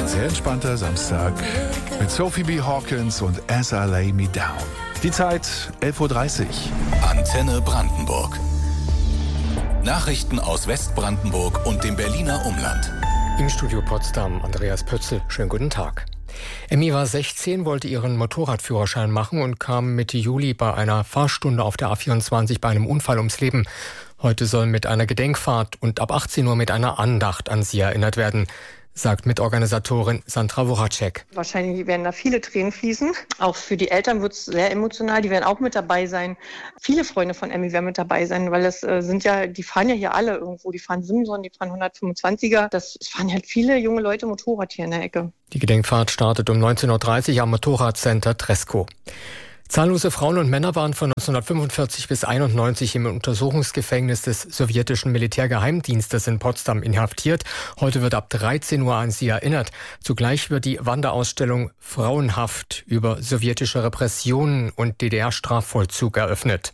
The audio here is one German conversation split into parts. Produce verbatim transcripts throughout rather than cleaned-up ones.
sehr entspannter Samstag mit Sophie B. Hawkins und As I Lay Me Down. Die Zeit elf Uhr dreißig. Antenne Brandenburg. Nachrichten aus Westbrandenburg und dem Berliner Umland. Im Studio Potsdam Andreas Pötzl. Schönen guten Tag. Emmy war sechzehn, wollte ihren Motorradführerschein machen und kam Mitte Juli bei einer Fahrstunde auf der A vierundzwanzig bei einem Unfall ums Leben. Heute soll mit einer Gedenkfahrt und ab achtzehn Uhr mit einer Andacht an sie erinnert werden, sagt Mitorganisatorin Sandra Woracek. Wahrscheinlich werden da viele Tränen fließen. Auch für die Eltern wird es sehr emotional. Die werden auch mit dabei sein. Viele Freunde von Emmy werden mit dabei sein, weil es äh, sind ja, die fahren ja hier alle irgendwo. Die fahren Simson, die fahren hundertfünfundzwanziger. Das fahren halt viele junge Leute Motorrad hier in der Ecke. Die Gedenkfahrt startet um neunzehn Uhr dreißig am Motorradcenter Tresko. Zahllose Frauen und Männer waren von neunzehnhundertfünfundvierzig bis einundneunzig im Untersuchungsgefängnis des sowjetischen Militärgeheimdienstes in Potsdam inhaftiert. Heute wird ab dreizehn Uhr an sie erinnert. Zugleich wird die Wanderausstellung Frauenhaft über sowjetische Repressionen und D D R-Strafvollzug eröffnet.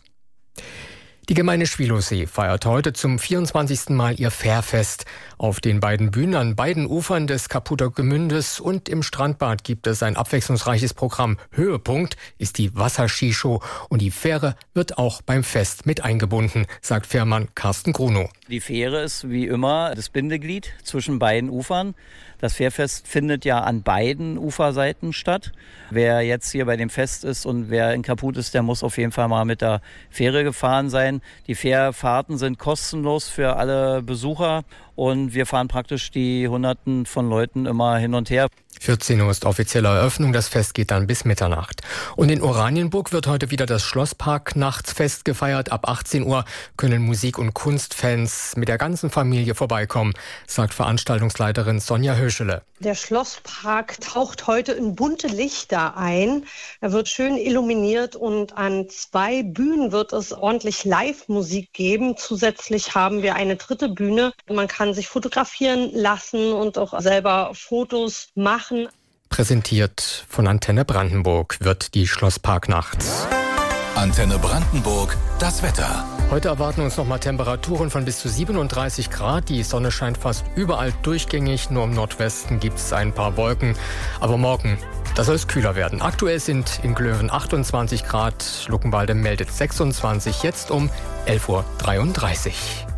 Die Gemeinde Schwielowsee feiert heute zum vierundzwanzigsten Mal ihr Fährfest. Auf den beiden Bühnen an beiden Ufern des Kaputter Gemündes und im Strandbad gibt es ein abwechslungsreiches Programm. Höhepunkt ist die Wasserskishow und die Fähre wird auch beim Fest mit eingebunden, sagt Fährmann Carsten Grunow. Die Fähre ist wie immer das Bindeglied zwischen beiden Ufern. Das Fährfest findet ja an beiden Uferseiten statt. Wer jetzt hier bei dem Fest ist und wer in Kaput ist, der muss auf jeden Fall mal mit der Fähre gefahren sein. Die Fährfahrten sind kostenlos für alle Besucher und wir fahren praktisch die Hunderten von Leuten immer hin und her. vierzehn Uhr ist offizielle Eröffnung, das Fest geht dann bis Mitternacht. Und in Oranienburg wird heute wieder das Schlosspark-Nachtsfest gefeiert. Ab achtzehn Uhr können Musik- und Kunstfans mit der ganzen Familie vorbeikommen, sagt Veranstaltungsleiterin Sonja Höschele. Der Schlosspark taucht heute in bunte Lichter ein. Er wird schön illuminiert und an zwei Bühnen wird es ordentlich Live-Musik geben. Zusätzlich haben wir eine dritte Bühne. Man kann sich fotografieren lassen und auch selber Fotos machen. Präsentiert von Antenne Brandenburg wird die Schlossparknacht. Antenne Brandenburg, das Wetter. Heute erwarten uns nochmal Temperaturen von bis zu siebenunddreißig Grad. Die Sonne scheint fast überall durchgängig. Nur im Nordwesten gibt es ein paar Wolken. Aber morgen, da soll es kühler werden. Aktuell sind in Glöwen achtundzwanzig Grad. Luckenwalde meldet sechsundzwanzig. Jetzt um elf Uhr dreiunddreißig.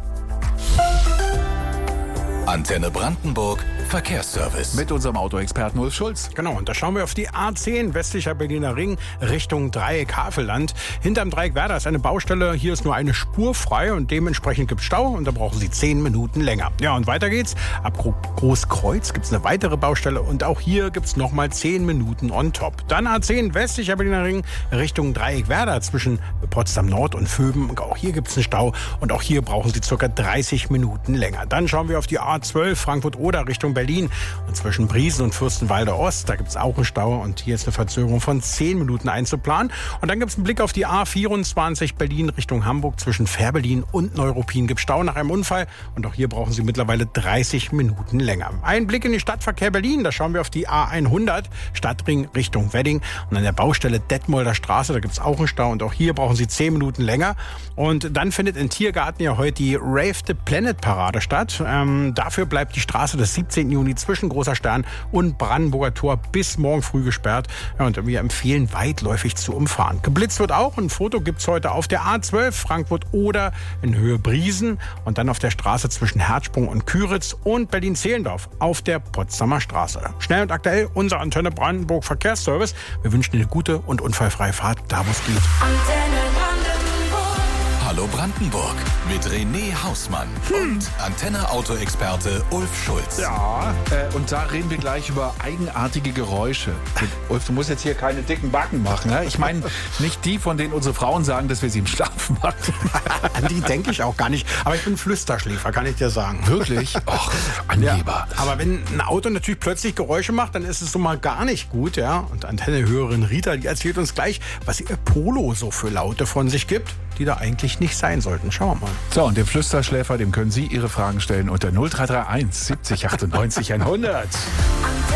Antenne Brandenburg, Verkehrsservice. Mit unserem Autoexperten Ulf Schulz. Genau, und da schauen wir auf die A zehn, westlicher Berliner Ring, Richtung Dreieck Havelland. Hinterm Dreieck Werder ist eine Baustelle, hier ist nur eine Spur frei und dementsprechend gibt es Stau und da brauchen Sie zehn Minuten länger. Ja, und weiter geht's. Ab Großkreuz gibt es eine weitere Baustelle und auch hier gibt es nochmal zehn Minuten on top. Dann A zehn, westlicher Berliner Ring, Richtung Dreieck Werder zwischen Potsdam Nord und Vöben. Auch hier gibt es einen Stau und auch hier brauchen Sie ca. dreißig Minuten länger. Dann schauen wir auf die A zwölf, Frankfurt-Oder Richtung Berlin und zwischen Briesen und Fürstenwalde Ost, da gibt es auch einen Stau und hier ist eine Verzögerung von zehn Minuten einzuplanen. Und dann gibt es einen Blick auf die A vierundzwanzig Berlin Richtung Hamburg zwischen Fährberlin und Neuruppin gibt es Stau nach einem Unfall und auch hier brauchen Sie mittlerweile dreißig Minuten länger. Ein Blick in den Stadtverkehr Berlin, da schauen wir auf die A hundert, Stadtring Richtung Wedding und an der Baustelle Detmolder Straße, da gibt es auch einen Stau und auch hier brauchen Sie zehn Minuten länger. Und dann findet in Tiergarten ja heute die Rave the Planet Parade statt. Ähm, dafür bleibt die Straße des siebzehnten Juni zwischen Großer Stern und Brandenburger Tor bis morgen früh gesperrt. Ja, und wir empfehlen, weitläufig zu umfahren. Geblitzt wird auch. Ein Foto gibt es heute auf der A zwölf Frankfurt-Oder in Höhe Briesen und dann auf der Straße zwischen Herzsprung und Küritz und Berlin-Zehlendorf auf der Potsdamer Straße. Schnell und aktuell unser Antenne Brandenburg Verkehrsservice. Wir wünschen Ihnen eine gute und unfallfreie Fahrt, da wo es geht. Antenne Brandenburg. Hallo Brandenburg mit René Hausmann hm. und Antenne-Auto-Experte Ulf Schulz. Ja, äh, und da reden wir gleich über eigenartige Geräusche. Ulf, du musst jetzt hier keine dicken Backen machen. Ne? Ich meine, nicht die, von denen unsere Frauen sagen, dass wir sie im Schlaf machen. An die denke ich auch gar nicht. Aber ich bin Flüsterschläfer, kann ich dir sagen. Wirklich? Och, Angeber. Ja, aber wenn ein Auto natürlich plötzlich Geräusche macht, dann ist es so mal gar nicht gut. Ja? Und Antenne-Hörerin Rita, die erzählt uns gleich, was ihr Polo so für Laute von sich gibt, die da eigentlich nicht sein sollten. Schauen wir mal. So, und dem Flüsterschläfer, dem können Sie Ihre Fragen stellen unter null drei drei eins siebzig achtundneunzig hundert.